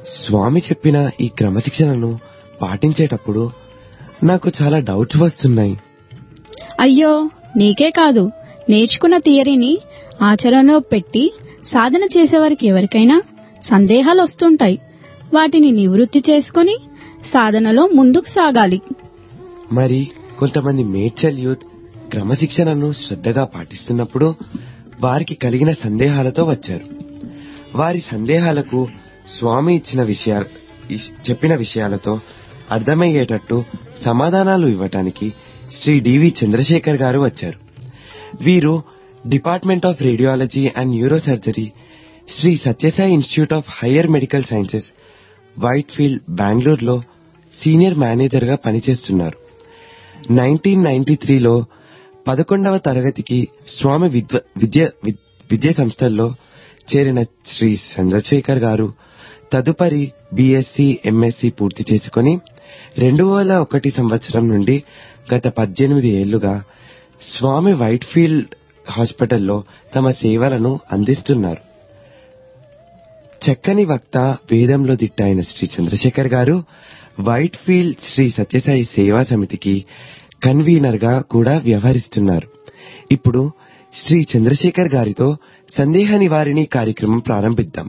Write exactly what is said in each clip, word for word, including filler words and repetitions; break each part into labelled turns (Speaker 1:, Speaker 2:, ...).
Speaker 1: స్వామి చెప్పిన ఈ క్రమశిక్షణను పాటించేటప్పుడు నాకు చాలా డౌట్స్ వస్తున్నాయి.
Speaker 2: అయ్యో, నీకే కాదు, నేర్చుకున్న థియరీని ఆచరణలో పెట్టి సాధన చేసేవారికి ఎవరికైనా సందేహాలు వస్తుంటాయి. వాటిని నివృత్తి చేసుకుని సాధనలో ముందుకు సాగాలి.
Speaker 1: మరి కొంతమంది మేడ్చల్ యూత్ క్రమశిక్షణను శ్రద్ధగా పాటిస్తున్నప్పుడు వారికి కలిగిన సందేహాలతో వచ్చారు. వారి సందేహాలకు స్వామి ఇచ్చిన విషయాలు చెప్పిన విషయాలతో అర్థమయ్యేటట్టు సమాధానాలు ఇవ్వటానికి శ్రీ డివి చంద్రశేఖర్ గారు వచ్చారు. వీరు department of radiology and neuro surgery, Shri Sathya Sai institute of higher medical sciences, white field, బెంగళూరులో సీనియర్ మేనేజర్ గా పనిచేస్తున్నారు. నైన్టీన్ నైన్టీ త్రీలో పదకొండవ తరగతికి స్వామి విద్వ విద్య విద్యా సంస్థల్లో చేరిన శ్రీ చంద్రశేఖర్ గారు తదుపరి బీఎస్సీ, ఎంఎస్సీ పూర్తి చేసుకుని రెండు వేల ఒకటి సంవత్సరం నుండి గత పద్దెనిమిది ఏళ్లుగా స్వామి వైట్ ఫీల్డ్ హాస్పిటల్లో తమ సేవలను అందిస్తున్నారు. చక్కని వక్త, వేదంలో దిట్ట అయిన శ్రీ చంద్రశేఖర్ గారు వైట్ ఫీల్డ్ శ్రీ సత్యసాయి సేవా సమితికి కన్వీనర్ గా కూడా వ్యవహరిస్తున్నారు. ఇప్పుడు శ్రీ చంద్రశేఖర్ గారితో సందేహ నివారిణి కార్యక్రమం ప్రారంభిద్దాం.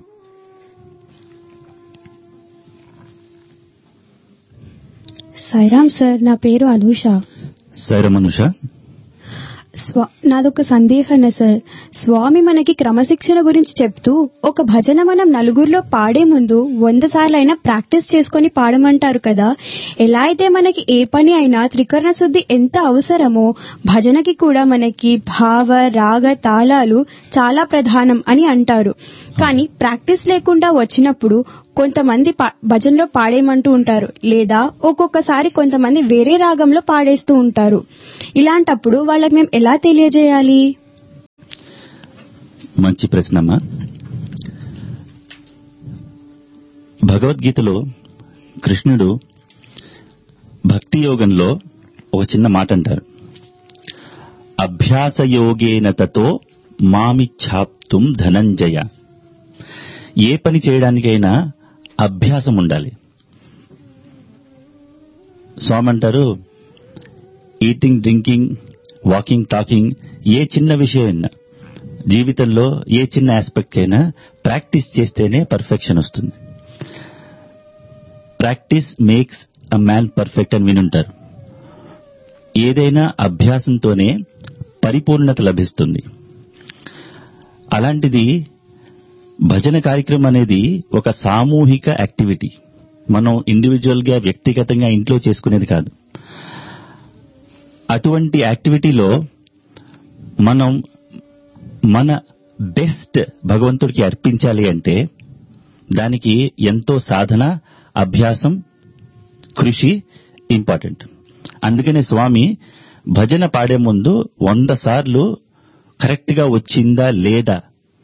Speaker 3: సాయిరామ్ సార్, నా పేరు అనూష.
Speaker 4: సాయిరామ్ అనూష.
Speaker 3: నాదొక సందేహం సార్. స్వామి మనకి క్రమశిక్షణ గురించి చెప్తూ ఒక భజన మనం నలుగురిలో పాడే ముందు వంద సార్లు అయినా ప్రాక్టీస్ చేసుకుని పాడమంటారు కదా. ఎలా అయితే మనకి ఏ పని అయినా త్రికరణ శుద్ధి ఎంత అవసరమో భజనకి కూడా మనకి భావ, రాగ, తాళాలు చాలా ప్రధానం అని అంటారు. కానీ ప్రాక్టీస్ లేకుండా వచ్చినప్పుడు కొంతమంది భజనలో పాడేయమంటూ ఉంటారు, లేదా ఒక్కొక్కసారి కొంతమంది వేరే రాగంలో పాడేస్తూ ఉంటారు. ఇలాంటప్పుడు వాళ్ళకి మేము ఎలా తెలియజేయాలి?
Speaker 4: మంచి ప్రశ్నమ్మా. భగవద్గీతలో కృష్ణుడు భక్తి యోగంలో ఒక చిన్న మాట అంటారు, అభ్యాస యోగేన తతో మామిచ్ఛాప్తుం ధనంజయ. ఏ పని చేయడానికైనా అభ్యాసం ఉండాలి. స్వామి అంటారు, ఈటింగ్, డ్రింకింగ్, వాకింగ్, టాకింగ్, ఏ చిన్న విషయమైనా జీవితంలో ఏ చిన్న ఆస్పెక్ట్ అయినా ప్రాక్టీస్ చేస్తేనే పర్ఫెక్షన్ వస్తుంది. Practice makes a man perfect అని వినుంటారు. ఏదైనా అభ్యాసంతోనే పరిపూర్ణత లభిస్తుంది. అలాంటిది భజన కార్యక్రమం అనేది ఒక సామూహిక యాక్టివిటీ. మనం ఇండివిజువల్ గా వ్యక్తిగతంగా ఇంట్లో చేసుకునేది కాదు. అటువంటి యాక్టివిటీలో మనం మన బెస్ట్ భగవంతుడికి అర్పించాలి అంటే దానికి ఎంతో సాధన, అభ్యాసం, కృషి ఇంపార్టెంట్. అందుకనే స్వామి భజన పాడే ముందు వంద సార్లు కరెక్ట్ గా వచ్చిందా లేదా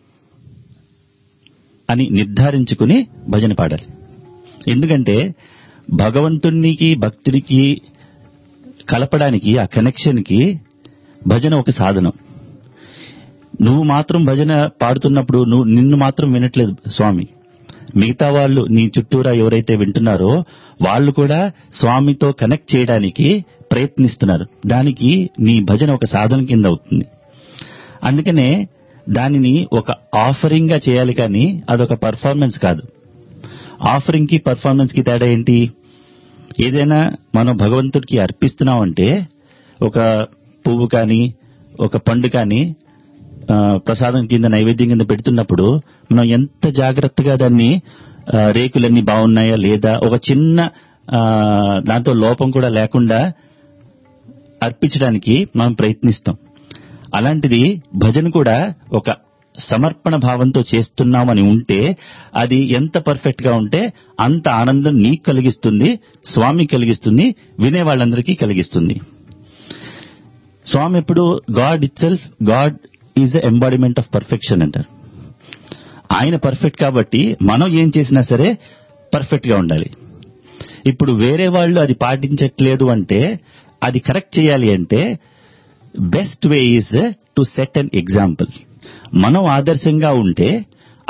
Speaker 4: అని నిర్ధారించుకుని భజన పాడాలి. ఎందుకంటే భగవంతునికి భక్తుడికి కలపడానికి, ఆ కనెక్షన్ కి భజన ఒక సాధనం. నువ్వు మాత్రం భజన పాడుతున్నప్పుడు నువ్వు నిన్ను మాత్రం వినట్లేదు స్వామి. మిగతా వాళ్ళు నీ చుట్టూరా ఎవరైతే వింటున్నారో వాళ్ళు కూడా స్వామితో కనెక్ట్ చేయడానికి ప్రయత్నిస్తున్నారు. దానికి నీ భజన ఒక సాధన కింద అవుతుంది. అందుకనే దానిని ఒక ఆఫరింగ్ గా చేయాలి, కానీ అదొక పర్ఫార్మెన్స్ కాదు. ఆఫరింగ్ కి పర్ఫార్మెన్స్ కి తేడా ఏంటి? ఏదైనా మనం భగవంతుడికి అర్పిస్తున్నామంటే ఒక పువ్వు కానీ ఒక పండు కానీ ప్రసాదం కింద, నైవేద్యం కింద పెడుతున్నప్పుడు మనం ఎంత జాగ్రత్తగా దాన్ని రేకులన్నీ బాగున్నాయా లేదా, ఒక చిన్న దాంతో లోపం కూడా లేకుండా అర్పించడానికి మనం ప్రయత్నిస్తాం. అలాంటిది భజన కూడా ఒక సమర్పణ భావంతో చేస్తున్నామని ఉంటే అది ఎంత పర్ఫెక్ట్ గా ఉంటే అంత ఆనందం నీకు కలిగిస్తుంది, స్వామి కలిగిస్తుంది, వినే వాళ్ళందరికీ కలిగిస్తుంది. స్వామి ఎప్పుడు God it self, God is the embodiment of perfection అంటారు. ఆయన పర్ఫెక్ట్ కాబట్టి మనం ఏం చేసినా సరే పర్ఫెక్ట్ గా ఉండాలి. ఇప్పుడు వేరే వాళ్ళు అది పాటించట్లేదు అంటే, అది కరెక్ట్ చేయాలి అంటే best way is to set an example. మనం ఆదర్శంగా ఉంటే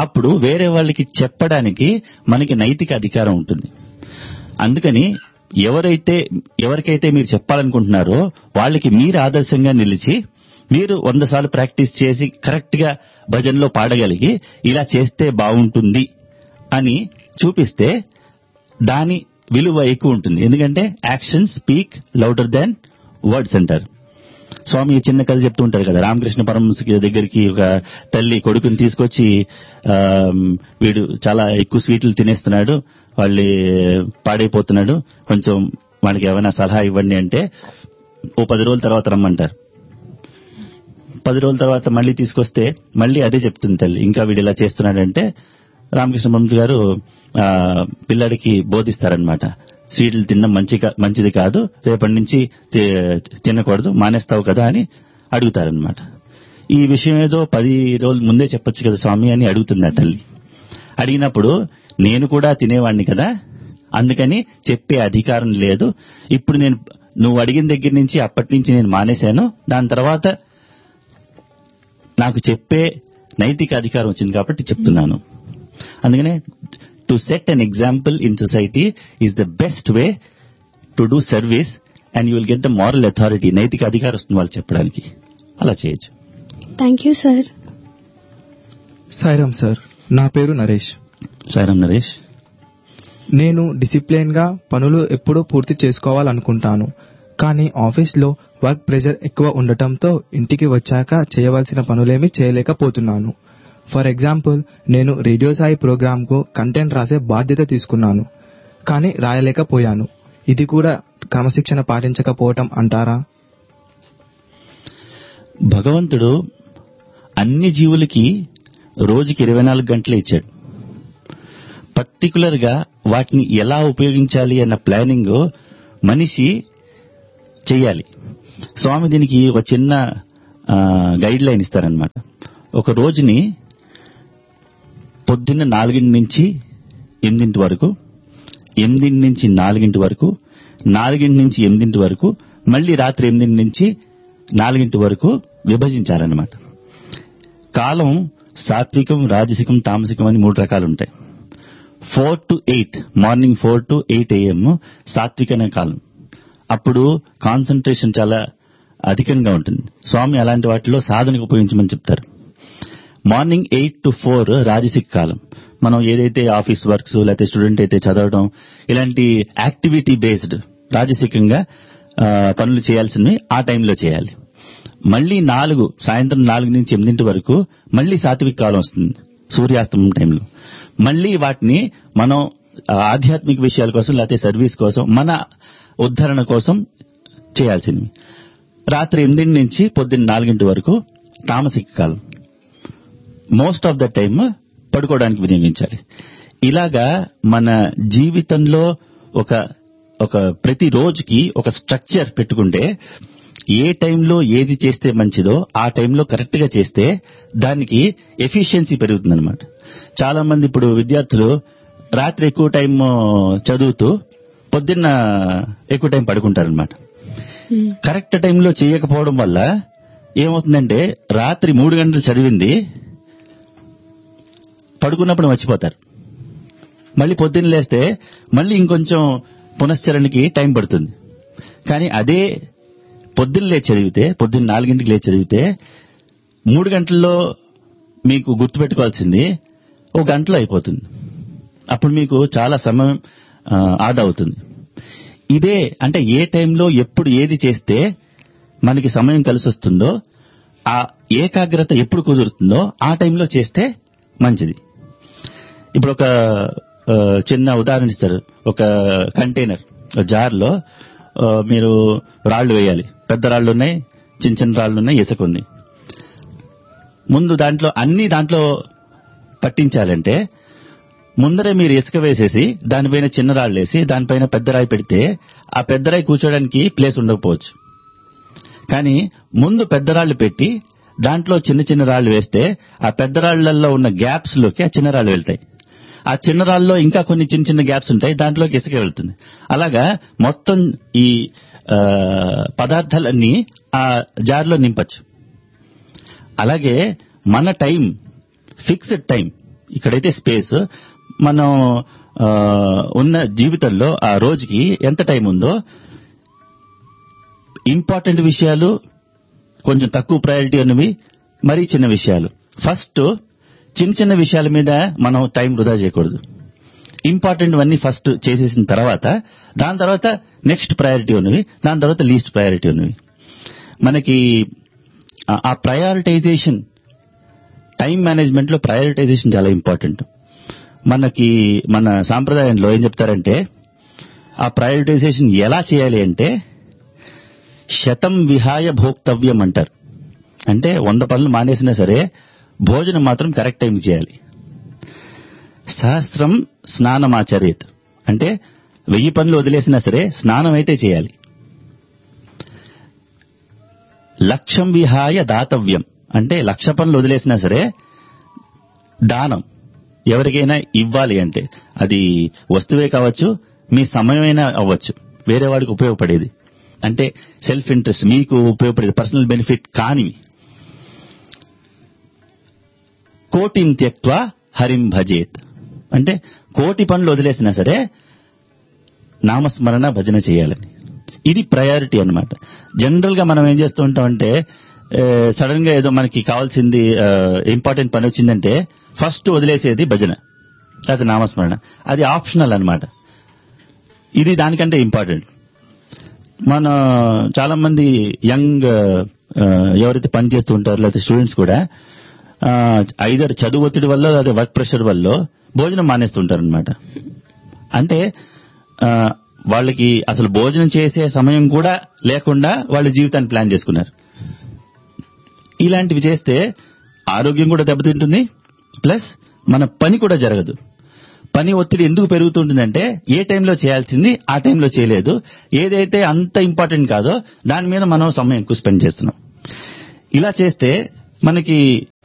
Speaker 4: అప్పుడు వేరే వాళ్ళకి చెప్పడానికి మనకి నైతిక అధికారం ఉంటుంది. అందుకని ఎవరైతే ఎవరికైతే మీరు చెప్పాలనుకుంటున్నారో వాళ్ళకి మీరు ఆదర్శంగా నిలిచి మీరు వంద సార్లు ప్రాక్టీస్ చేసి కరెక్ట్ గా భజనలో పాడగలిగి ఇలా చేస్తే బాగుంటుంది అని చూపిస్తే దాని విలువ ఎక్కువ ఉంటుంది. ఎందుకంటే యాక్షన్ స్పీక్ లౌడర్ దాన్ వర్డ్స్ అంటారు. స్వామి చిన్న కథ చెప్తూ ఉంటారు కదా, రామకృష్ణ పరమహంస దగ్గరికి ఒక తల్లి కొడుకుని తీసుకొచ్చి ఆ వీడు చాలా ఎక్కువ స్వీట్లు తినేస్తున్నాడు, వాళ్ళు పాడైపోతున్నాడు, కొంచెం వాడికి ఏమైనా సలహా ఇవ్వండి అంటే ఓ పది రోజుల తర్వాత రమ్మంటారు. పది రోజుల తర్వాత మళ్ళీ తీసుకొస్తే మళ్ళీ అదే చెప్తుంది తల్లి, ఇంకా వీడు ఇలా చేస్తున్నాడంటే రామకృష్ణ పరమహంస గారు ఆ పిల్లాడికి బోధిస్తారనమాట, స్వీట్లు తినడం మంచి మంచిది కాదు, రేపటి నుంచి తినకూడదు, మానేస్తావు కదా అని అడుగుతారనమాట. ఈ విషయం ఏదో పది రోజుల ముందే చెప్పొచ్చు కదా స్వామి అని అడుగుతుంది ఆ తల్లి. అడిగినప్పుడు నేను కూడా తినేవాడిని కదా, అందుకని చెప్పే అధికారం లేదు, ఇప్పుడు నేను నువ్వు అడిగిన దగ్గర నుంచి అప్పటి నుంచి నేను మానేశాను, దాని తర్వాత నాకు చెప్పే నైతిక అధికారం వచ్చింది కాబట్టి చెప్తున్నాను. అందుకనే to set an example in society is the best way to do service and you will get the moral authority. నైతిక అధికారం వస్తుంది వాళ్ళు చెప్పడానికి. అలా చేయొచ్చు.
Speaker 3: Thank you sir.
Speaker 5: Sairam sir, నా పేరు నరేష్.
Speaker 4: సాయిరామ్ నరేష్.
Speaker 5: నేను డిసిప్లిన్ గా పనులు ఎప్పుడూ పూర్తి చేసుకోవాలనుకుంటాను, కానీ ఆఫీస్లో వర్క్ ప్రెషర్ ఎక్కువ ఉండటంతో ఇంటికి వచ్చాక చేయవలసిన పనులేమీ చేయలేకపోతున్నాను. ఫర్ ఎగ్జాంపుల్, నేను రేడియో సాయి ప్రోగ్రాంకు కంటెంట్ రాసే బాధ్యత తీసుకున్నాను, కానీ రాయలేకపోయాను. ఇది కూడా క్రమశిక్షణ పాటించకపోవటం అంటారా?
Speaker 4: భగవంతుడు అన్ని జీవులకి రోజుకి ఇరవై నాలుగు గంటలు ఇచ్చాడు. పర్టికులర్ గా వాటిని ఎలా ఉపయోగించాలి అన్న ప్లానింగ్ మనిషి చెయ్యాలి. స్వామి దీనికి ఒక చిన్న గైడ్ లైన్ ఇస్తారనమాట. ఒక రోజుని పొద్దున్న నాలుగింటి నుంచి ఎనిమిదింటి వరకు, ఎనిమిదింటి నుంచి నాలుగింటి వరకు, నాలుగింటి నుంచి ఎనిమిదింటి వరకు, మళ్లీ రాత్రి ఎనిమిదింటి నుంచి నాలుగింటి వరకు విభజించాలన్నమాట. కాలం సాత్వికం, రాజసికం, తామసికం అని మూడు రకాలు ఉంటాయి. Four to eight morning four to eight AM సాత్వికమైన కాలం. అప్పుడు కాన్సన్ట్రేషన్ చాలా అధికంగా ఉంటుంది. స్వామి అలాంటి వాటిలో సాధనకు ఉపయోగించమని చెప్తారు. మార్నింగ్ ఎయిట్ టు ఫోర్ రాజసిక కాలం. మనం ఏదైతే ఆఫీస్ వర్క్స్ లేకపోతే స్టూడెంట్ అయితే చదవడం, ఇలాంటి యాక్టివిటీ బేస్డ్ రాజసికంగా పనులు చేయాల్సినవి ఆ టైంలో చేయాలి. మళ్లీ నాలుగు సాయంత్రం నాలుగు నుంచి ఎనిమిదింటి వరకు మళ్లీ సాత్విక కాలం వస్తుంది, సూర్యాస్తమం టైంలో. మళ్లీ వాటిని మనం ఆధ్యాత్మిక విషయాల కోసం లేకపోతే సర్వీస్ కోసం, మన ఉద్ధరణ కోసం చేయాల్సినవి. రాత్రి ఎనిమిదింటి నుంచి పొద్దున్న నాలుగింటి వరకు తామసిక కాలం. మోస్ట్ ఆఫ్ ద టైమ్ పడుకోవడానికి వినియోగించాలి. ఇలాగా మన జీవితంలో ఒక ఒక ప్రతి రోజుకి ఒక స్ట్రక్చర్ పెట్టుకుంటే ఏ టైంలో ఏది చేస్తే మంచిదో ఆ టైంలో కరెక్ట్ గా చేస్తే దానికి ఎఫిషియన్సీ పెరుగుతుందన్నమాట. చాలా మంది ఇప్పుడు విద్యార్థులు రాత్రి ఎక్కువ టైం చదువుతూ పొద్దున్న ఎక్కువ టైం పడుకుంటారనమాట. కరెక్ట్ టైంలో చేయకపోవడం వల్ల ఏమవుతుందంటే రాత్రి మూడు గంటలు చదివింది పడుకున్నప్పుడు మర్చిపోతారు. మళ్ళీ పొద్దున్న లేస్తే మళ్ళీ ఇంకొంచెం పునశ్చరణకి టైం పడుతుంది. కానీ అదే పొద్దున్న లేచి చదివితే, పొద్దున్న నాలుగింటికి లేచి చదివితే మూడు గంటల్లో మీకు గుర్తుపెట్టుకోవాల్సింది ఒక గంటలో అయిపోతుంది. అప్పుడు మీకు చాలా సమయం ఆదా అవుతుంది. ఇదే అంటే ఏ టైంలో ఎప్పుడు ఏది చేస్తే మనకి సమయం కలిసి వస్తుందో, ఆ ఏకాగ్రత ఎప్పుడు కుదురుతుందో ఆ టైంలో చేస్తే మంచిది. ఇప్పుడు ఒక చిన్న ఉదాహరణ ఇస్తారు. ఒక కంటైనర్ జార్లో మీరు రాళ్లు వేయాలి. పెద్ద రాళ్లు ఉన్నాయి, చిన్న చిన్న రాళ్లు ఉన్నాయి, ఇసుక ఉంది. ముందు దాంట్లో అన్ని దాంట్లో పట్టించాలంటే ముందరే మీరు ఇసుక వేసేసి దానిపైన చిన్న రాళ్ళు వేసి దానిపైన పెద్ద రాయి పెడితే ఆ పెద్ద రాయి కూర్చోడానికి ప్లేస్ ఉండకపోవచ్చు. కానీ ముందు పెద్ద రాళ్లు పెట్టి దాంట్లో చిన్న చిన్న రాళ్లు వేస్తే ఆ పెద్ద రాళ్లలో ఉన్న గ్యాప్స్ లోకి ఆ చిన్న రాళ్లు వెళ్తాయి. ఆ చిన్న రాళ్ళలో ఇంకా కొన్ని చిన్న చిన్న గ్యాప్స్ ఉంటాయి, దాంట్లోకి ఇసుక వెళ్తుంది. అలాగా మొత్తం ఈ పదార్థాలన్నీ ఆ జార్లో నింపచ్చు. అలాగే మన టైం, ఫిక్స్డ్ టైం, ఇక్కడైతే స్పేస్. మనం ఆ, ఉన్న జీవితంలో ఆ రోజుకి ఎంత టైం ఉందో ఇంపార్టెంట్ విషయాలు, కొంచెం తక్కువ ప్రయారిటీ ఉన్నవి, మరీ చిన్న విషయాలు. ఫస్ట్ చిన్న చిన్న విషయాల మీద మనం టైం వృధా చేయకూడదు. ఇంపార్టెంట్ అన్ని ఫస్ట్ చేసేసిన తర్వాత దాని తర్వాత నెక్స్ట్ ప్రయారిటీ ఉన్నవి, దాని తర్వాత లీస్ట్ ప్రయారిటీ ఉన్నవి. మనకి ఆ ప్రయారిటైజేషన్, టైం మేనేజ్మెంట్ లో ప్రయారిటైజేషన్ చాలా ఇంపార్టెంట్. మనకి మన సాంప్రదాయంలో ఏం చెప్తారంటే ఆ ప్రయారిటైజేషన్ ఎలా చేయాలి అంటే శతం విహాయ భోక్తవ్యం అంటారు. అంటే వంద పనులు మానేసినా సరే భోజనం మాత్రం కరెక్ట్ టైం చేయాలి. సహస్రం స్నానమాచరేత్ అంటే వెయ్యి పనులు వదిలేసినా సరే స్నానం అయితే చేయాలి. లక్షం విహాయ దాతవ్యం అంటే లక్ష పనులు వదిలేసినా సరే దానం ఎవరికైనా ఇవ్వాలి. అంటే అది వస్తువే కావచ్చు, మీ సమయమైనా అవ్వచ్చు, వేరే వాడికి ఉపయోగపడేది, అంటే సెల్ఫ్ ఇంట్రెస్ట్, మీకు ఉపయోగపడేది, పర్సనల్ బెనిఫిట్ కానివి. కోటిం త్యక్త్వా హరిం భజేత్ అంటే కోటి పనులు వదిలేసినా సరే నామస్మరణ భజన చేయాలని. ఇది ప్రయారిటీ అన్నమాట. జనరల్ గా మనం ఏం చేస్తూ ఉంటామంటే సడన్ గా ఏదో మనకి కావాల్సింది ఇంపార్టెంట్ పని వచ్చిందంటే ఫస్ట్ వదిలేసేది భజన లేకపోతే నామస్మరణ. అది ఆప్షనల్ అన్నమాట. ఇది దానికంటే ఇంపార్టెంట్. మన చాలా మంది యంగ్ ఎవరైతే పని చేస్తూ ఉంటారో లేకపోతే స్టూడెంట్స్ కూడా ఐదర్ చదువు ఒత్తిడి వల్ల లేదా వర్క్ ప్రెషర్ వల్ల భోజనం మానేస్తుంటారు అనమాట. అంటే వాళ్ళకి అసలు భోజనం చేసే సమయం కూడా లేకుండా వాళ్ళ జీవితాన్ని ప్లాన్ చేసుకున్నారు. ఇలాంటివి చేస్తే ఆరోగ్యం కూడా దెబ్బతింటుంది, ప్లస్ మన పని కూడా జరగదు. పని ఒత్తిడి ఎందుకు పెరుగుతుంటుందంటే ఏ టైంలో చేయాల్సింది ఆ టైంలో చేయలేదు, ఏదైతే అంత ఇంపార్టెంట్ కాదో దాని మీద మనం సమయం ఎక్కువ స్పెండ్ చేస్తున్నాం. ఇలా చేస్తే మనకి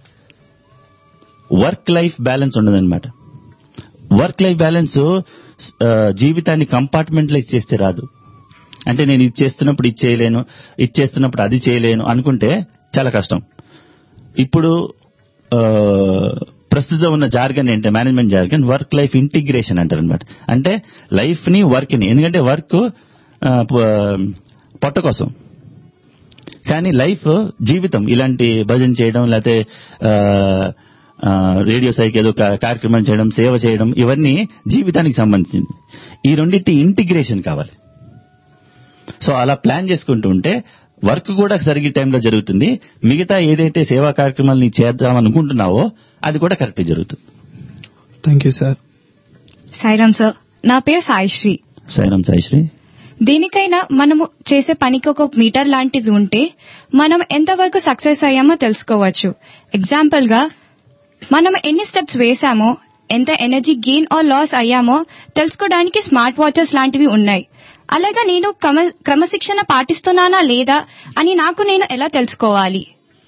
Speaker 4: వర్క్ లైఫ్ బ్యాలెన్స్ ఉండదన్నమాట. వర్క్ లైఫ్ బ్యాలెన్స్ జీవితాన్ని కంపార్ట్మెంటలైజ్ చేస్తే రాదు. అంటే నేను ఇది చేస్తున్నప్పుడు ఇది చేయలేను, ఇది చేస్తున్నప్పుడు అది చేయలేను అనుకుంటే చాలా కష్టం. ఇప్పుడు ప్రస్తుతం ఉన్న జార్గన్ ఏంటంటే management jargon work life integration అంటారు అనమాట. అంటే లైఫ్ ని వర్క్ ని, ఎందుకంటే వర్క్ పొట్ట కోసం, కానీ లైఫ్ జీవితం ఇలాంటి భజన చేయడం లేకపోతే రేడియో సైకి ఏదో కార్యక్రమం చేయడం, సేవ చేయడం, ఇవన్నీ జీవితానికి సంబంధించింది. ఈ రెండింటి ఇంటిగ్రేషన్ కావాలి. సో అలా ప్లాన్ చేసుకుంటూ ఉంటే వర్క్ కూడా సరిగ్గా టైంలో జరుగుతుంది, మిగతా ఏదైతే సేవా కార్యక్రమాలని చేద్దాం అనుకుంటున్నావో అది కూడా కరెక్ట్ జరుగుతుంది.
Speaker 5: Thank you sir.
Speaker 6: Sairam sir, నా పేరు సాయిశ్రీ.
Speaker 4: సాయిరామ్ సాయిశ్రీ.
Speaker 6: దేనికైనా మనము చేసే పనికి ఒక మీటర్ లాంటిది ఉంటే మనం ఎంతవరకు సక్సెస్ అయ్యామో తెలుసుకోవచ్చు. ఎగ్జాంపుల్ గా మనం ఎన్ని స్టెప్స్ వేసామో, ఎంత ఎనర్జీ గెయిన్ ఆర్ లాస్ అయ్యామో తెలుసుకోవడానికి స్మార్ట్ వాచెస్ లాంటివి ఉన్నాయి. అలాగా నేను క్రమశిక్షణ పాటిస్తున్నానా లేదా అని నాకు నేను ఎలా తెలుసుకోవాలి?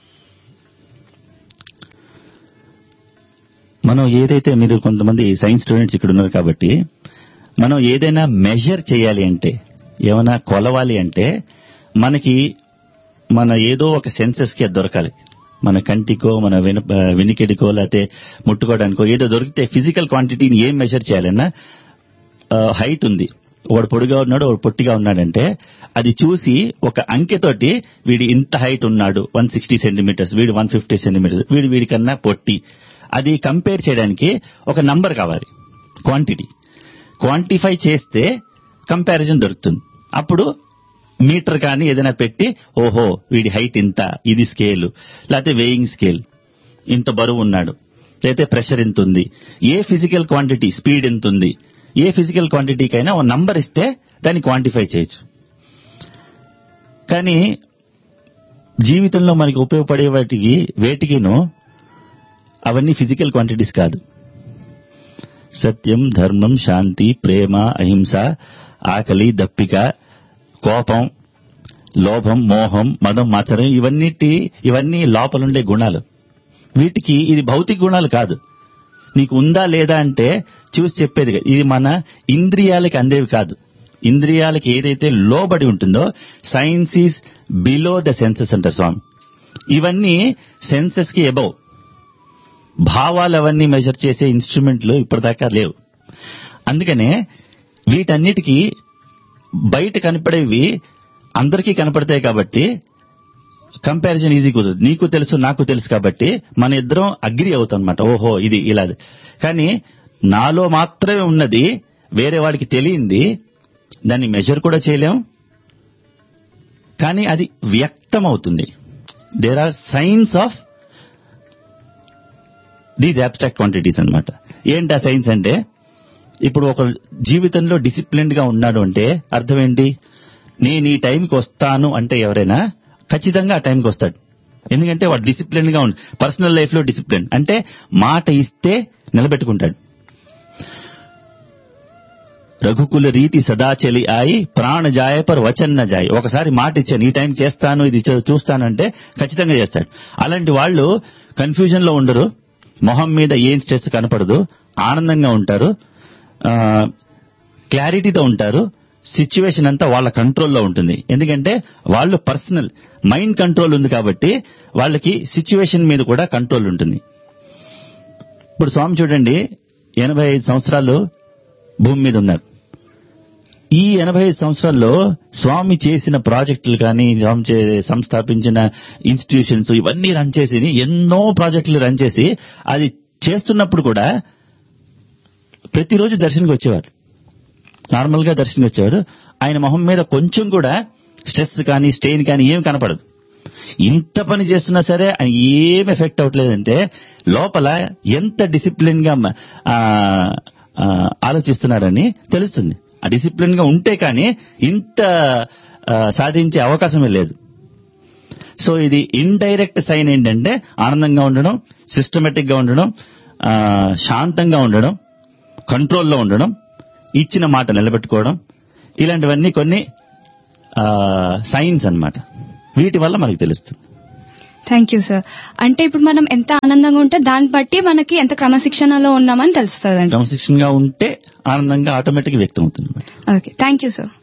Speaker 4: మనం ఏదైతే, మీరు కొంతమంది సైన్స్ స్టూడెంట్స్ ఇక్కడ ఉన్నారు కాబట్టి, మనం ఏదైనా మెజర్ చేయాలి అంటే, ఏమైనా కొలవాలి అంటే మనకి మన ఏదో ఒక సెన్సెస్ కి దొరకాలి. మన కంటికో మన వెనికెడికో లేకపోతే ముట్టుకోవడానికో ఏదో దొరికితే ఫిజికల్ క్వాంటిటీని ఏం మెజర్ చేయాలన్నా, హైట్ ఉంది, వాడు పొడిగా ఉన్నాడు వాడు పొట్టిగా ఉన్నాడంటే అది చూసి ఒక అంకెతోటి వీడి ఇంత హైట్ ఉన్నాడు, వన్ సిక్స్టీ సెంటీమీటర్స్, వీడు వన్ ఫిఫ్టీ సెంటీమీటర్స్, వీడి వీడి కన్నా పొట్టి, అది కంపేర్ చేయడానికి ఒక నంబర్ కావాలి, క్వాంటిటీ. క్వాంటిఫై చేస్తే కంపారిజన్ దొరుకుతుంది. అప్పుడు మీటర్ కానీ ఏదైనా పెట్టి, ఓహో వీడి హైట్ ఇంత, ఇది స్కేల్, లేకపోతే వెయింగ్ స్కేల్, ఇంత బరువు ఉన్నాడు, లేకపోతే ప్రెషర్ ఎంత ఉంది, ఏ ఫిజికల్ క్వాంటిటీ, స్పీడ్ ఎంత ఉంది, ఏ ఫిజికల్ క్వాంటిటీకైనా ఒక నంబర్ ఇస్తే దాన్ని క్వాంటిఫై చేయొచ్చు. కానీ జీవితంలో మనకి ఉపయోగపడే వాటికి వేటికినో అవన్నీ ఫిజికల్ క్వాంటిటీస్ కాదు. సత్యం, ధర్మం, శాంతి, ప్రేమ, అహింస, ఆకలి, దప్పిక, కోపం, లోభం, మోహం, మదం, మాచరం, ఇవన్నిటి ఇవన్నీ లోపలుండే గుణాలు. వీటికి ఇది భౌతిక గుణాలు కాదు. నీకు ఉందా లేదా అంటే చూసి చెప్పేది. ఇది మన ఇంద్రియాలకి అందేవి కాదు. ఇంద్రియాలకి ఏదైతే లోబడి ఉంటుందో, science is below the senses అంటారు స్వామి. ఇవన్నీ సెన్సెస్ కి అబౌవ్. భావాలు అవన్నీ మెజర్ చేసే ఇన్స్ట్రుమెంట్లు ఇప్పటిదాకా లేవు. అందుకనే వీటన్నిటికీ బయట కనపడేవి అందరికీ కనపడతాయి కాబట్టి కంపారిజన్ ఈజీ కుదరదు. నీకు తెలుసు నాకు తెలుసు కాబట్టి మన ఇద్దరం అగ్రి అవుతాం అనమాట. ఓహో ఇది ఇలా. కానీ నాలో మాత్రమే ఉన్నది వేరే వాడికి తెలియంది, దాన్ని మెజర్ కూడా చేయలేం, కానీ అది వ్యక్తం అవుతుంది. There are science of these abstract quantities అన్నమాట. ఏంటి ఆ సైన్స్ అంటే, ఇప్పుడు ఒక జీవితంలో డిసిప్లిన్డ్ గా ఉన్నాడు అంటే అర్థం ఏంటి? నేను ఈ టైంకి వస్తాను అంటే ఎవరైనా ఖచ్చితంగా ఆ టైంకి వస్తాడు. ఎందుకంటే వాడు డిసిప్లిన్ గా ఉంది. పర్సనల్ లైఫ్ లో డిసిప్లిన్ అంటే మాట ఇస్తే నిలబెట్టుకుంటాడు. రఘుకుల రీతి సదాచలి ఆయి ప్రాణ జాయ పర్ వచన్ న జాయ్. ఒకసారి మాట ఇచ్చాను, ఈ టైం చేస్తాను, ఇది చూస్తానంటే ఖచ్చితంగా చేస్తాడు. అలాంటి వాళ్ళు కన్ఫ్యూజన్ లో ఉండరు, మొహం మీద ఏం స్ట్రెస్ కనపడదు, ఆనందంగా ఉంటారు, క్లారిటీతో ఉంటారు. సిచ్యువేషన్ అంతా వాళ్ళ కంట్రోల్లో ఉంటుంది. ఎందుకంటే వాళ్ళు పర్సనల్ మైండ్ కంట్రోల్ ఉంది కాబట్టి వాళ్ళకి సిచ్యువేషన్ మీద కూడా కంట్రోల్ ఉంటుంది. ఇప్పుడు స్వామి చూడండి, ఎనభై ఐదు సంవత్సరాలు భూమి మీద ఉన్నారు. ఈ ఎనభై ఐదు సంవత్సరాల్లో స్వామి చేసిన ప్రాజెక్టులు కానీ, స్వామి సంస్థాపించిన ఇన్స్టిట్యూషన్స్ ఇవన్నీ రన్ చేసి, ఎన్నో ప్రాజెక్టులు రన్ చేసి, అది చేస్తున్నప్పుడు కూడా ప్రతిరోజు దర్శనానికి వచ్చేవారు. నార్మల్ గా దర్శనానికి వచ్చేవాడు. ఆయన మొహం మీద కొంచెం కూడా స్ట్రెస్ కానీ స్ట్రెయిన్ కానీ ఏం కనపడదు. ఇంత పని చేస్తున్నా సరే ఆయన ఏం ఎఫెక్ట్ అవ్వట్లేదంటే లోపల ఎంత డిసిప్లిన్ గా ఆలోచిస్తున్నారని తెలుస్తుంది. ఆ డిసిప్లిన్ గా ఉంటే కానీ ఇంత సాధించే అవకాశమే లేదు. సో ఇది ఇండైరెక్ట్ సైన్ ఏంటంటే ఆనందంగా ఉండడం, సిస్టమేటిక్ గా ఉండడం, శాంతంగా ఉండడం, కంట్రోల్లో ఉండడం, ఇచ్చిన మాట నిలబెట్టుకోవడం, ఇలాంటివన్నీ కొన్ని సైన్స్ అన్నమాట. వీటి వల్ల మనకు తెలుస్తుంది.
Speaker 6: Thank you sir. అంటే ఇప్పుడు మనం ఎంత ఆనందంగా ఉంటే దాన్ని బట్టి మనకి ఎంత క్రమశిక్షణలో ఉన్నామని తెలుస్తుంది.
Speaker 4: క్రమశిక్షణగా ఉంటే ఆనందంగా ఆటోమేటిక్ వ్యక్తం అవుతుంది.
Speaker 6: Okay, thank you sir.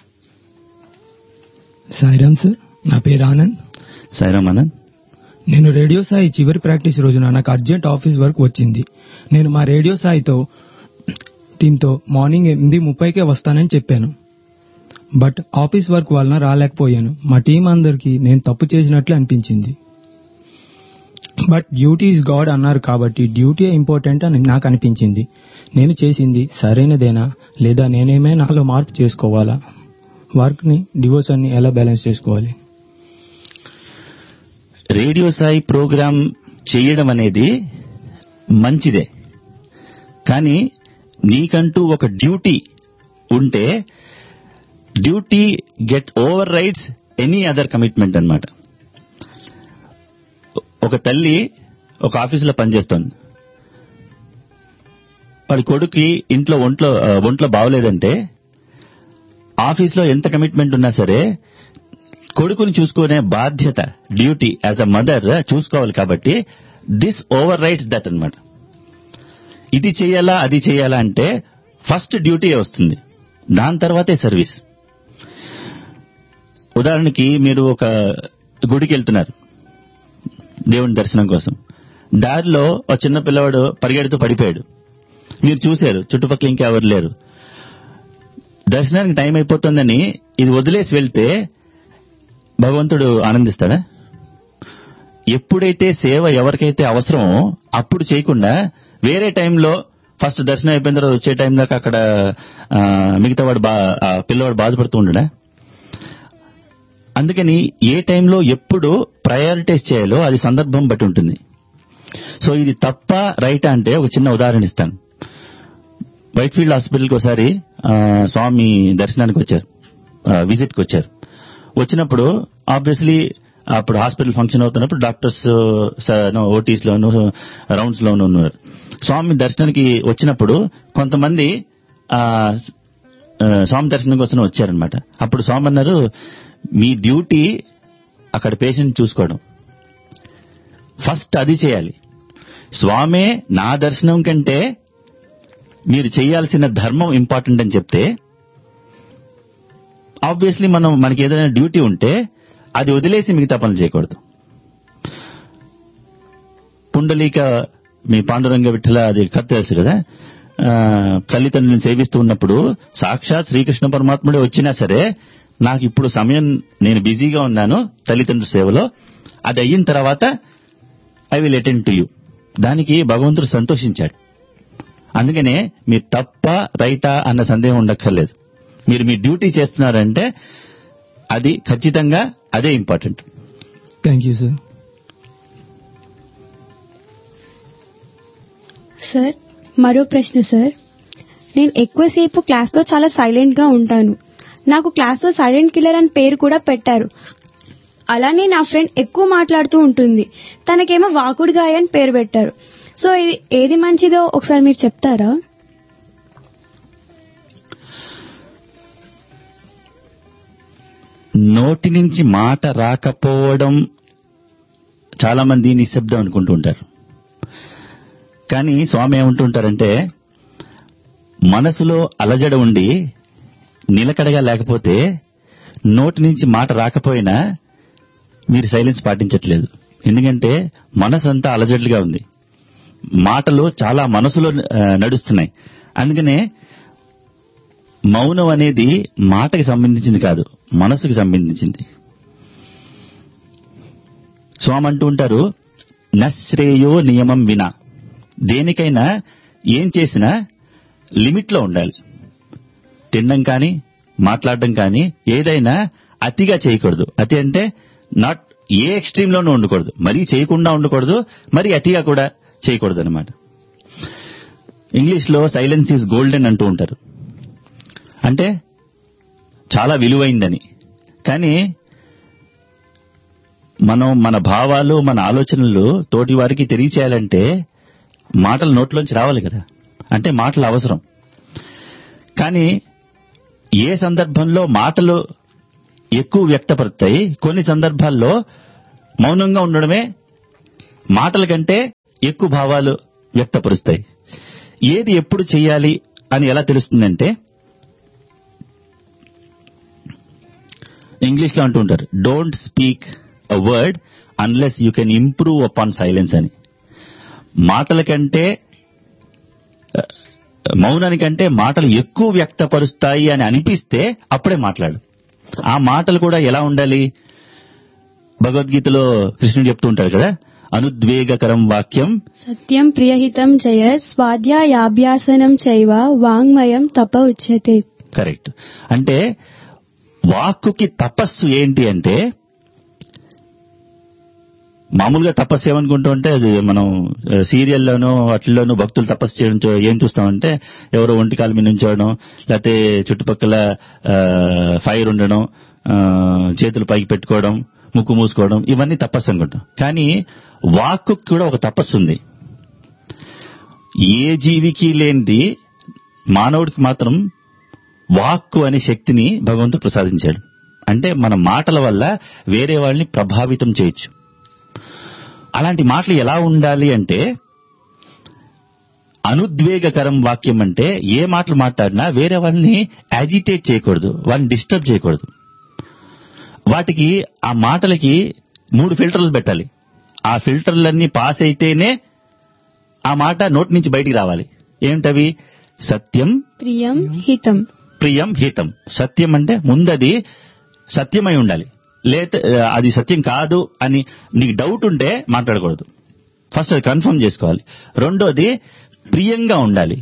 Speaker 7: Sairam sir, నా పేరు ఆనంద్.
Speaker 4: సాయిరామ్ ఆనంద్.
Speaker 7: నేను రేడియో సాయి చివరి ప్రాక్టీస్ రోజున నాకు అర్జెంట్ ఆఫీస్ వర్క్ వచ్చింది. నేను మా రేడియో సాయితో టీంతో మార్నింగ్ ఎనిమిది ముప్పైకే వస్తానని చెప్పాను. బట్ ఆఫీస్ వర్క్ వలన రాలేకపోయాను. మా టీం అందరికీ నేను తప్పు చేసినట్లు అనిపించింది. బట్ డ్యూటీ ఈజ్ గాడ్ అన్నారు కాబట్టి డ్యూటీ ఇంపార్టెంట్ అని నాకు అనిపించింది. నేను చేసింది సరైనదేనా లేదా నేనేమే నాలో మార్పు చేసుకోవాలా? వర్క్ ని డివోషన్ ని ఎలా బ్యాలెన్స్ చేసుకోవాలి?
Speaker 4: రేడియో సాయి ప్రోగ్రామ్ చేయడం అనేది మంచిదే, కానీ నీకంటూ ఒక డ్యూటీ ఉంటే duty get over rides any other commitment అన్నమాట. ఒక తల్లి ఒక ఆఫీసులో పనిచేస్తోంది. వాడి కొడుకు ఇంట్లో ఒంట్లో ఒంట్లో బాగోలేదంటే ఆఫీస్లో ఎంత కమిట్మెంట్ ఉన్నా సరే కొడుకుని చూసుకునే బాధ్యత, డ్యూటీ యాజ్ అ మదర్ చూసుకోవాలి. కాబట్టి దిస్ ఓవర్ రైడ్స్ దట్ అన్నమాట. ఇది చేయాలా అది చేయాలా అంటే ఫస్ట్ డ్యూటీ వస్తుంది, దాని తర్వాతే సర్వీస్. ఉదాహరణకి మీరు ఒక గుడికి వెళ్తున్నారు దేవుని దర్శనం కోసం. దారిలో ఒక చిన్న పిల్లవాడు పరిగెడుతూ పడిపోయాడు. మీరు చూశారు, చుట్టుపక్కల ఇంకెవరు లేరు. దర్శనానికి టైం అయిపోతుందని ఇది వదిలేసి వెళ్తే భగవంతుడు ఆనందిస్తాడా? ఎప్పుడైతే సేవ ఎవరికైతే అవసరమో అప్పుడు చేయకుండా వేరే టైంలో ఫస్ట్ దర్శనం అయిపోయిన తర్వాత వచ్చే టైం దాకా అక్కడ మిగతా వాడు బా పిల్లవాడు బాధపడుతూ ఉండడా? అందుకని ఏ టైంలో ఎప్పుడు ప్రయారిటైజ్ చేయాలో అది సందర్భం బట్టి ఉంటుంది. సో ఇది తప్ప రైటా అంటే ఒక చిన్న ఉదాహరణ ఇస్తాను. వైట్ ఫీల్డ్ హాస్పిటల్కి ఒకసారి స్వామి దర్శనానికి వచ్చారు, విజిట్కి వచ్చారు. వచ్చినప్పుడు ఆబ్వియస్లీ అప్పుడు హాస్పిటల్ ఫంక్షన్ అవుతున్నప్పుడు డాక్టర్స్ ఓటీస్ లోను రౌండ్స్ లోను ఉన్నారు. స్వామి దర్శనానికి వచ్చినప్పుడు కొంతమంది స్వామి దర్శనం కోసం వచ్చారనమాట. అప్పుడు స్వామి అన్నారు, మీ డ్యూటీ అక్కడ పేషెంట్ చూసుకోవడం, ఫస్ట్ అది చేయాలి. స్వామే నా దర్శనం కంటే మీరు చేయాల్సిన ధర్మం ఇంపార్టెంట్ అని చెప్తే ఆబ్వియస్లీ మనం మనకి ఏదైనా డ్యూటీ ఉంటే అది వదిలేసి మిగతా పనులు చేయకూడదు. పుండలీక మీ పాండురంగ విఠల అది కథ తెలుసు కదా, ఆ, తల్లిదండ్రులను సేవిస్తూ ఉన్నప్పుడు సాక్షాత్ శ్రీకృష్ణ పరమాత్ముడే వచ్చినా సరే నాకు ఇప్పుడు సమయం, నేను బిజీగా ఉన్నాను తల్లిదండ్రుల సేవలో, అది అయిన తర్వాత I will attend to you. దానికి భగవంతుడు సంతోషించాడు. అందుకనే మీరు తప్ప రైటా అన్న సందేహం ఉండక్కర్లేదు. మీరు మీ డ్యూటీ చేస్తున్నారంటే అది ఖచ్చితంగా అదే important.
Speaker 7: Thank you sir.
Speaker 3: Sir మరో ప్రశ్న సార్. నేను ఎక్కువసేపు క్లాస్లో చాలా సైలెంట్ గా ఉంటాను. నాకు క్లాస్లో సైలెంట్ కిల్లర్ అని పేరు కూడా పెట్టారు. అలానే నా ఫ్రెండ్ ఎక్కువ మాట్లాడుతూ ఉంటుంది, తనకేమో వాకుడుగాయ అని పేరు పెట్టారు. సో ఇది ఏది మంచిదో ఒకసారి మీరు చెప్తారా?
Speaker 4: నోటి నుంచి మాట రాకపోవడం చాలా మంది నిశ్శబ్దం అనుకుంటూ ఉంటారు. కానీ స్వామి ఏమంటుంటారంటే, మనసులో అలజడ ఉండి నిలకడగా లేకపోతే నోటి నుంచి మాట రాకపోయినా మీరు సైలెన్స్ పాటించట్లేదు. ఎందుకంటే మనసు అంతా అలజడుగా ఉంది, మాటలు చాలా మనసులో నడుస్తున్నాయి. అందుకనే మౌనం అనేది మాటకి సంబంధించింది కాదు, మనసుకి సంబంధించింది. స్వామి అంటూ ఉంటారు, నశ్రేయో నియమం వినా. దేనికైనా ఏం చేసినా లిమిట్లో ఉండాలి. తినడం కానీ మాట్లాడడం కానీ ఏదైనా అతిగా చేయకూడదు. అతి అంటే నాట్ ఏ ఎక్స్ట్రీమ్లోనూ ఉండకూడదు, మరీ చేయకుండా ఉండకూడదు, మరీ అతిగా కూడా చేయకూడదు అనమాట. ఇంగ్లీష్ లో సైలెన్స్ ఈజ్ గోల్డెన్ అంటూ ఉంటారు, అంటే చాలా విలువైందని. కానీ మనం మన భావాలు మన ఆలోచనలు తోటి వారికి తెలియచేయాలంటే మాటలు నోట్లోంచి రావాలి కదా, అంటే మాటలు అవసరం. కానీ ఏ సందర్భంలో మాటలు ఎక్కువ వ్యక్తపడతాయి, కొన్ని సందర్భాల్లో మౌనంగా ఉండడమే మాటల కంటే ఎక్కువ భావాలు వ్యక్తపరుస్తాయి. ఏది ఎప్పుడు చెయ్యాలి అని ఎలా తెలుస్తుందంటే, ఇంగ్లీష్ లో అంటూ ఉంటారు, don't speak a word unless you can improve upon silence అని. మాటల కంటే మౌనానికంటే మాటలు ఎక్కువ వ్యక్తపరుస్తాయి అని అనిపిస్తే అప్పుడే మాట్లాడు. ఆ మాటలు కూడా ఎలా ఉండాలి? భగవద్గీతలో కృష్ణుడు చెప్తూ ఉంటాడు కదా, అనుద్వేగకరం వాక్యం
Speaker 3: సత్యం ప్రియహితం జయ స్వాధ్యాయాభ్యాసనం చైవ వాంగ్మయం తప ఉచ్యతే.
Speaker 4: కరెక్ట్. అంటే వాక్కుకి తపస్సు ఏంటి అంటే, మామూలుగా తపస్సు ఏమనుకుంటూ ఉంటే మనం సీరియల్లోనూ వాటిల్లోనూ భక్తులు తపస్సు చేయడం ఏం చూస్తామంటే, ఎవరో ఒంటికాల మీద నుంచోవడం, లేకపోతే చుట్టుపక్కల ఫైర్ ఉండడం, చేతులు పైకి పెట్టుకోవడం, ముక్కు మూసుకోవడం, ఇవన్నీ తపస్సు అనుకుంటాం. కానీ వాక్కు కూడా ఒక తపస్సు ఉంది. ఏ జీవికి లేనిది మానవుడికి మాత్రం వాక్కు అనే శక్తిని భగవంతుడు ప్రసాదించాడు. అంటే మన మాటల వల్ల వేరే వాళ్ళని ప్రభావితం చేయొచ్చు. అలాంటి మాటలు ఎలా ఉండాలి అంటే, అనుద్వేగకరం వాక్యం అంటే ఏ మాటలు మాట్లాడినా వేరే వాళ్ళని యాజిటేట్ చేయకూడదు, వాళ్ళని డిస్టర్బ్ చేయకూడదు. వాటికి ఆ మాటలకి మూడు ఫిల్టర్లు పెట్టాలి. ఆ ఫిల్టర్లన్నీ పాస్ అయితేనే ఆ మాట నోటి నుంచి బయటికి రావాలి. ఏమిటవి? సత్యం,
Speaker 3: ప్రియం, హితం.
Speaker 4: ప్రియం, హితం. సత్యం అంటే ముందది సత్యమై ఉండాలి, లేతే అది సత్యం కాదు అని నీకు డౌట్ ఉంటే మాట్లాడకూడదు. ఫస్ట్ అది కన్ఫర్మ్ చేసుకోవాలి. రెండోది ప్రియంగా ఉండాలి.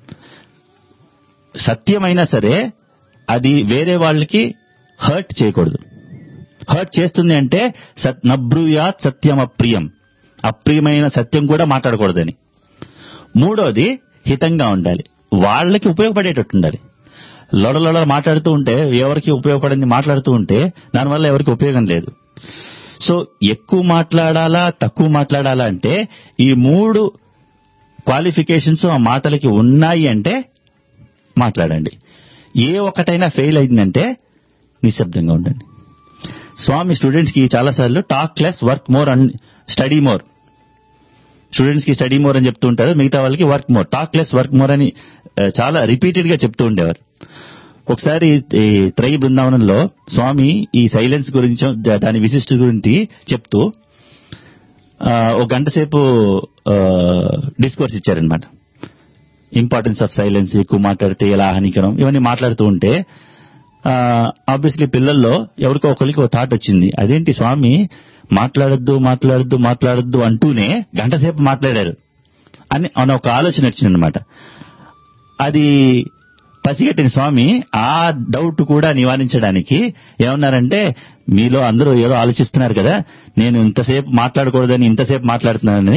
Speaker 4: సత్యమైనా సరే అది వేరే వాళ్ళకి హర్ట్ చేయకూడదు. హర్ట్ చేస్తుంది అంటే నబ్రూయాత్ సత్యం అప్రియం, అప్రియమైన సత్యం కూడా మాట్లాడకూడదని. మూడోది హితంగా ఉండాలి, వాళ్ళకి ఉపయోగపడేటట్టు ఉండాలి. లొడలొడ మాట్లాడుతూ ఉంటే, ఎవరికి ఉపయోగపడింది మాట్లాడుతూ ఉంటే దానివల్ల ఎవరికి ఉపయోగం లేదు. సో ఎక్కువ మాట్లాడాలా తక్కువ మాట్లాడాలా అంటే ఈ మూడు క్వాలిఫికేషన్స్ ఆ మాటలకి ఉన్నాయి అంటే మాట్లాడండి. ఏ ఒక్కటైనా ఫెయిల్ అయిందంటే నిశ్శబ్దంగా ఉండండి. స్వామి స్టూడెంట్స్ కి చాలాసార్లు talk less work more and study more, students కి స్టడీ మోర్ అని చెప్తూ ఉంటారు, మిగతా వాళ్ళకి work more, talk less work more అని చాలా రిపీటెడ్ గా చెప్తూ ఉండేవారు. ఒకసారి త్రయీ బృందావనంలో స్వామి ఈ సైలెన్స్ గురించి, దాని విశిష్ట గురించి చెప్తూ ఒక గంట సేపు డిస్కోర్స్ ఇచ్చారనమాట. ఇంపార్టెన్స్ ఆఫ్ సైలెన్స్, ఎక్కువ మాట్లాడితే ఎలా హానికరం, ఇవన్నీ మాట్లాడుతూ ఉంటే ఆబ్వియస్లీ పిల్లల్లో ఎవరికో ఒకరికి ఒక థాట్ వచ్చింది, అదేంటి స్వామి మాట్లాడొద్దు మాట్లాడొద్దు మాట్లాడొద్దు అంటూనే గంట సేపు మాట్లాడారు అని అన్న ఒక ఆలోచన వచ్చిందనమాట. అది పసిగట్టిన స్వామి ఆ డౌట్ కూడా నివారించడానికి ఏమన్నారంటే, మీలో అందరూ ఏదో ఆలోచిస్తున్నారు కదా, నేను ఇంతసేపు మాట్లాడకూడదని ఇంతసేపు మాట్లాడుతున్నానని,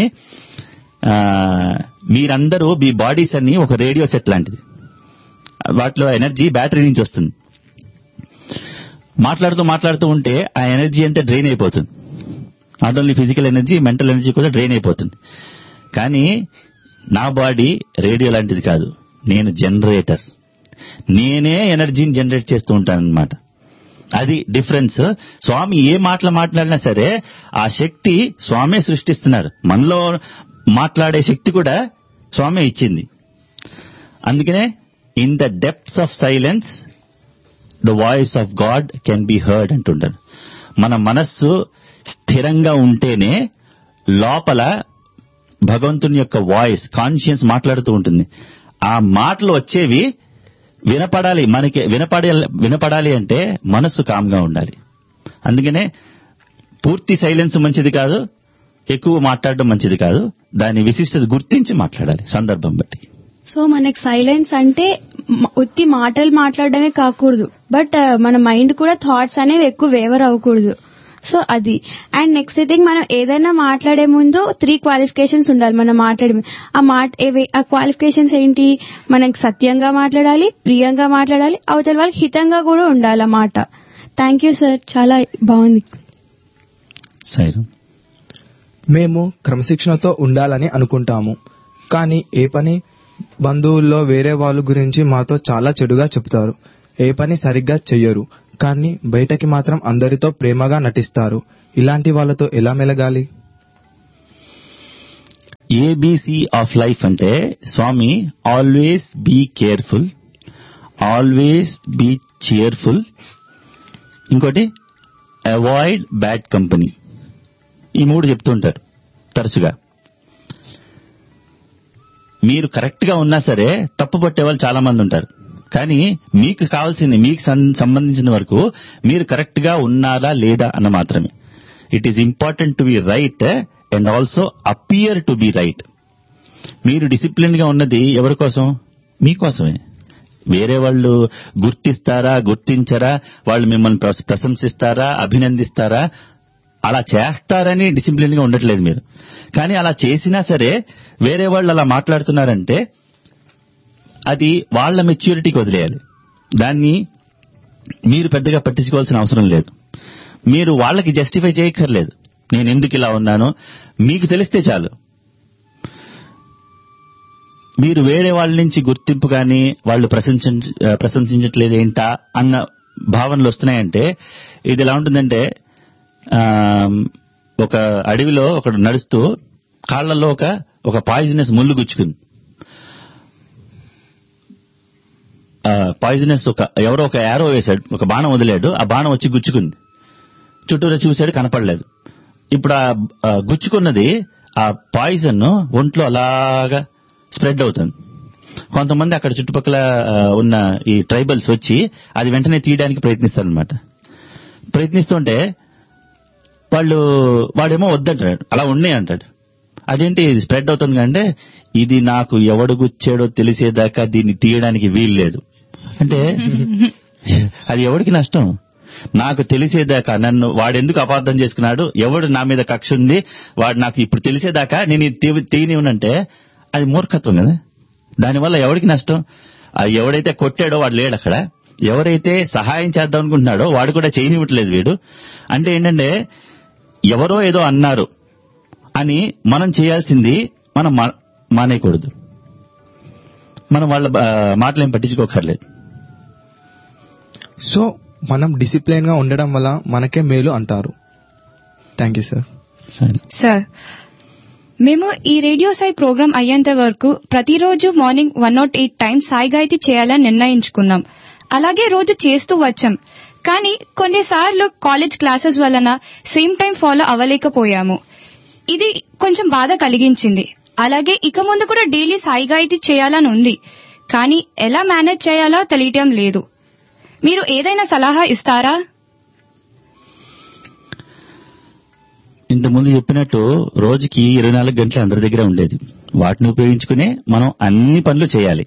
Speaker 4: మీరందరూ మీ బాడీస్ అన్ని ఒక రేడియో సెట్ లాంటిది, వాటిలో ఎనర్జీ బ్యాటరీ నుంచి వస్తుంది. మాట్లాడుతూ మాట్లాడుతూ ఉంటే ఆ ఎనర్జీ అంతా డ్రైన్ అయిపోతుంది. Not only physical energy, mental energy కూడా డ్రైన్ అయిపోతుంది. కానీ నా బాడీ రేడియో లాంటిది కాదు, నేను జనరేటర్, నేనే ఎనర్జీని జనరేట్ చేస్తూ ఉంటానన్నమాట. అది డిఫరెన్స్. స్వామి ఏ మాటలు మాట్లాడినా సరే ఆ శక్తి స్వామే సృష్టిస్తున్నారు. మనలో మాట్లాడే శక్తి కూడా స్వామే ఇచ్చింది. అందుకనే in the depths of silence the voice of God can be heard అంటుంటారు. మన మనస్సు స్థిరంగా ఉంటేనే లోపల భగవంతుని యొక్క వాయిస్, కాన్షియన్స్ మాట్లాడుతూ ఉంటుంది. ఆ మాటలు వచ్చేవి వినపడాలి, మనకి వినపడే వినపడాలి అంటే మనస్సు కామ్గా ఉండాలి. అందుకనే పూర్తి సైలెన్స్ మంచిది కాదు, ఎక్కువ మాట్లాడడం మంచిది కాదు. దాని విశిష్టత గుర్తించి మాట్లాడాలి సందర్భం బట్టి.
Speaker 3: సో మనకి సైలెన్స్ అంటే ఉత్తి మాటలు మాట్లాడడమే కాకూడదు, బట్ మన మైండ్ కూడా థాట్స్ అనేవి ఎక్కువ వేవర్ అవ్వకూడదు. సో అది. అండ్ నెక్స్ట్ థింగ్, మనం ఏదైనా మాట్లాడే ముందు త్రీ క్వాలిఫికేషన్స్ ఉండాలి. మనం మాట్లాడే ఆ మాట ఆ క్వాలిఫికేషన్స్ ఏంటి? మనకి సత్యంగా మాట్లాడాలి, ప్రియంగా మాట్లాడాలి, అవతల వాళ్ళకి హితంగా కూడా ఉండాలి ఆ మాట. థ్యాంక్ యూ సార్, చాలా బాగుంది.
Speaker 5: మేము క్రమశిక్షణతో ఉండాలని అనుకుంటాము, కానీ ఏ పని బంధువుల్లో వేరే వాళ్ళ గురించి మాతో చాలా చెడుగా చెబుతారు. ఏ పని సరిగ్గా చెయ్యరు, కానీ బయటకి మాత్రం అందరితో ప్రేమగా నటిస్తారు. ఇలాంటి వాళ్ళతో ఎలా మెలగాలి?
Speaker 4: ఏబిసి ఆఫ్ లైఫ్ అంటే స్వామి always be careful, always be cheerful, ఇంకోటి అవాయిడ్ బ్యాడ్ కంపెనీ. ఈ మూడు చెప్తుంటారు తరచుగా. మీరు కరెక్ట్ గా ఉన్నా సరే తప్పు పట్టే వాళ్ళు చాలా మంది ఉంటారు. కానీ మీకు కావాల్సింది, మీకు సంబంధించిన వరకు మీరు కరెక్ట్ గా ఉన్నారా లేదా అన్న మాత్రమే. It is important to be right and also appear to be right. మీరు డిసిప్లిన్ గా ఉన్నది ఎవరి కోసం? మీకోసమే. వేరే వాళ్ళు గుర్తిస్తారా, గుర్తించరా, వాళ్ళు మిమ్మల్ని ప్రశంసిస్తారా, అభినందిస్తారా, అలా చేస్తారని డిసిప్లిన్ గా ఉండట్లేదు మీరు. కానీ అలా చేసినా సరే వేరే వాళ్ళు అలా మాట్లాడుతున్నారంటే అది వాళ్ళ మెచ్యూరిటీకి వదిలేయాలి. దాన్ని మీరు పెద్దగా పట్టించుకోవాల్సిన అవసరం లేదు. మీరు వాళ్ళకి జస్టిఫై చేయక్కర్లేదు. నేను ఎందుకు ఇలా ఉన్నాను మీకు తెలిస్తే చాలు. మీరు వేరే వాళ్ళ నుంచి గుర్తింపు కానీ వాళ్ళు ప్రశంస ప్రశంసించట్లేదు ఏంటా అన్న భావనలు వస్తున్నాయంటే ఇది ఎలా ఉంటుందంటే, ఒక అడవిలో ఒకడు నడుస్తూ కాళ్లలో ఒక ఒక పాయిజనస్ ముళ్ళు గుచ్చుకుంది. పాయిజనస్ ఒక ఎవరో ఒక యారో వేశాడు, ఒక బాణం వదిలాడు, ఆ బాణం వచ్చి గుచ్చుకుంది. చుట్టూరా చూశాడు, కనపడలేదు. ఇప్పుడు ఆ గుచ్చుకున్నది ఆ పాయిజన్ ఒంట్లో అలాగా స్ప్రెడ్ అవుతుంది. కొంతమంది అక్కడ చుట్టుపక్కల ఉన్న ఈ ట్రైబల్స్ వచ్చి అది వెంటనే తీయడానికి ప్రయత్నిస్తారనమాట. ప్రయత్నిస్తుంటే వాళ్ళు వాడేమో వద్దంటాడు, అలా ఉన్నాయి అంటాడు. అదేంటి ఇది స్ప్రెడ్ అవుతుంది అంటే, ఇది నాకు ఎవడు గుచ్చాడో తెలిసేదాకా దీన్ని తీయడానికి వీలు లేదు అంటే అది ఎవడికి నష్టం? నాకు తెలిసేదాకా నన్ను వాడెందుకు అపార్థం చేసుకున్నాడు, ఎవడు నా మీద కక్ష ఉంది, వాడు నాకు ఇప్పుడు తెలిసేదాకా నేను తీయనివ్వనంటే అది మూర్ఖత్వం కదా. దానివల్ల ఎవడికి నష్టం? ఎవడైతే కొట్టాడో వాడు లేడు అక్కడ, ఎవరైతే సహాయం చేద్దాం అనుకుంటున్నాడో వాడు కూడా చేయనివ్వట్లేదు వీడు. అంటే ఏంటంటే ఎవరో ఏదో అన్నారు అని మనం చేయాల్సింది మనం మానేయకూడదు. మనం వాళ్ళ మాటలేం పట్టించుకోకర్లేదు.
Speaker 5: సో మనం డిసిప్లైన్ గా ఉండడం వల్ల మనకే మేలు అంటారు. Thank you sir.
Speaker 6: సార్, మేము ఈ రేడియో సాయి ప్రోగ్రాం అయ్యేంత వరకు ప్రతిరోజు morning one not eight times Sai Gayatri చేయాలని నిర్ణయించుకున్నాం. అలాగే రోజు చేస్తూ వచ్చాం. కానీ కొన్నిసార్లు కాలేజ్ క్లాసెస్ వలన సేమ్ టైం ఫాలో అవ్వలేకపోయాము. ఇది కొంచెం బాధ కలిగించింది. అలాగే ఇక ముందు కూడా డైలీ సాయిగా ఇది చేయాలని ఉంది, కానీ ఎలా మేనేజ్ చేయాలో తెలియటం లేదు. మీరు ఏదైనా సలహా ఇస్తారా?
Speaker 4: ఇంతకుముందు చెప్పినట్టు రోజుకి ఇరవై నాలుగు గంటలు అందరి దగ్గర ఉండేది. వాటిని ఉపయోగించుకునే మనం అన్ని పనులు చేయాలి.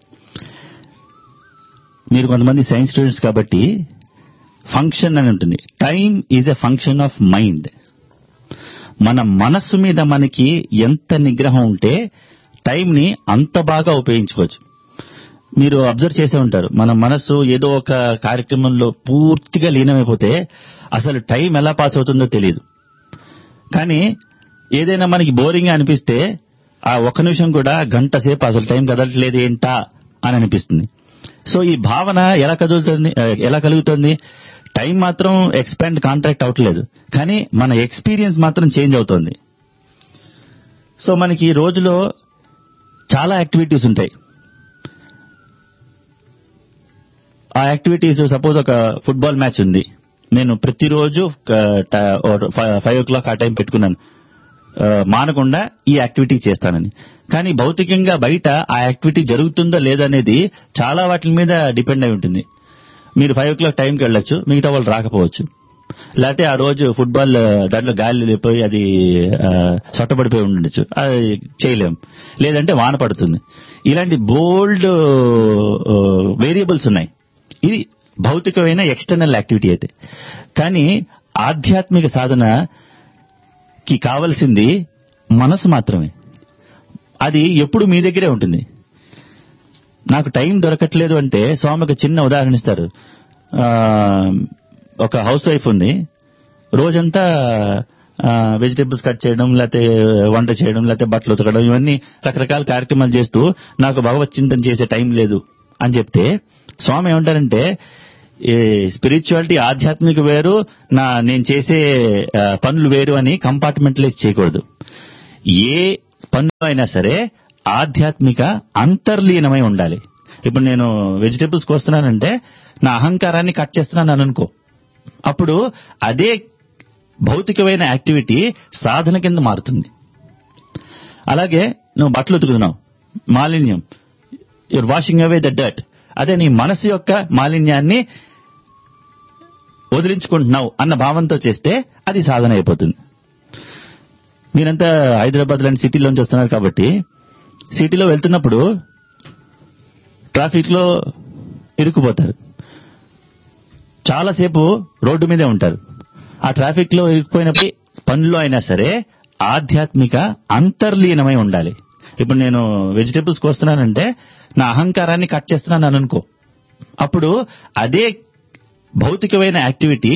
Speaker 4: మీరు కొంతమంది సైన్స్ స్టూడెంట్స్ కాబట్టి ఫంక్షన్ అని ఉంటుంది. Time is a function of mind. మన మనస్సు మీద మనకి ఎంత నిగ్రహం ఉంటే టైంని అంత బాగా ఉపయోగించుకోవచ్చు. మీరు అబ్జర్వ్ చేసే ఉంటారు, మన మనస్సు ఏదో ఒక కార్యక్రమంలో పూర్తిగా లీనమైపోతే అసలు టైం ఎలా పాస్ అవుతుందో తెలియదు. కానీ ఏదైనా మనకి బోరింగ్ అనిపిస్తే ఆ ఒక్క నిమిషం కూడా గంట సేపు అసలు టైం కదలట్లేదు ఏంటా అని అనిపిస్తుంది. సో ఈ భావన ఎలా కదులుతుంది, ఎలా కలుగుతుంది? టైం మాత్రం ఎక్స్పాండ్ కాంట్రాక్ట్ అవట్లేదు, కానీ మన ఎక్స్పీరియన్స్ మాత్రం చేంజ్ అవుతుంది. సో మనకి రోజులో చాలా యాక్టివిటీస్ ఉంటాయి. ఆ యాక్టివిటీస్, సపోజ్ ఒక ఫుట్బాల్ మ్యాచ్ ఉంది, నేను ప్రతిరోజు ఫైవ్ ఓ క్లాక్ ఆ టైం పెట్టుకున్నాను, మానకుండా ఈ యాక్టివిటీ చేస్తానని. కానీ భౌతికంగా బయట ఆ యాక్టివిటీ జరుగుతుందో లేదనేది చాలా వాటి మీద డిపెండ్ అయి ఉంటుంది. మీరు ఫైవ్ ఓ క్లాక్ టైంకి వెళ్ళొచ్చు, మిగతా వాళ్ళు రాకపోవచ్చు. లేకపోతే ఆ రోజు ఫుట్బాల్ దాంట్లో గాలి వెళ్ళిపోయి అది సొట్టబడిపోయి ఉండొచ్చు, అది చేయలేం. లేదంటే వాన పడుతుంది. ఇలాంటి బోల్డ్ వేరియబుల్స్ ఉన్నాయి. ఇది భౌతికమైన ఎక్స్టర్నల్ యాక్టివిటీ అయితే. కానీ ఆధ్యాత్మిక సాధనకి కావలసింది మనసు మాత్రమే. అది ఎప్పుడు మీ దగ్గరే ఉంటుంది. నాకు టైం దొరకట్లేదు అంటే స్వామి ఒక చిన్న ఉదాహరణ ఇస్తారు. ఒక హౌస్ వైఫ్ ఉంది, రోజంతా వెజిటేబుల్స్ కట్ చేయడం, లేకపోతే వంట చేయడం, లేకపోతే బట్టలు ఉతకడం, ఇవన్నీ రకరకాల కార్యక్రమాలు చేస్తూ నాకు భగవత్ చింతన చేసే టైం లేదు అని చెప్తే స్వామి ఏమంటారంటే, స్పిరిచువాలిటీ ఆధ్యాత్మిక వేరు, నా నేను చేసే పనులు వేరు అని కంపార్ట్మెంటలైజ్ చేయకూడదు. ఏ పనులు అయినా సరే ఆధ్యాత్మిక అంతర్లీనమై ఉండాలి. ఇప్పుడు నేను వెజిటేబుల్స్ కోస్తున్నానంటే నా అహంకారాన్ని కట్ చేస్తున్నాను అనుకో, అప్పుడు అదే భౌతికమైన యాక్టివిటీ సాధన కింద మారుతుంది. అలాగే నువ్వు బట్టలు ఉతుకుతున్నావు, మాలిన్యం, your washing away the dirt, అదే నీ మనసు యొక్క మాలిన్యాన్ని వదిలించుకుంటున్నావు అన్న భావంతో చేస్తే అది సాధన అయిపోతుంది. మీరంతా హైదరాబాద్ లాంటి సిటీలోంచి వస్తున్నారు కాబట్టి సిటీలో వెళ్తున్నప్పుడు ట్రాఫిక్ లో ఇరుక్కుపోతారు, చాలాసేపు రోడ్డు మీదే ఉంటారు. ఆ ట్రాఫిక్ లో ఇరుక్కుపోయినప్పుడు పనుల్లో అయినా సరే ఆధ్యాత్మిక అంతర్లీనమై ఉండాలి. ఇప్పుడు నేను వెజిటేబుల్స్ కోస్తున్నానంటే నా అహంకారాన్ని కట్ చేస్తున్నాను అనుకో, అప్పుడు అదే భౌతికమైన యాక్టివిటీ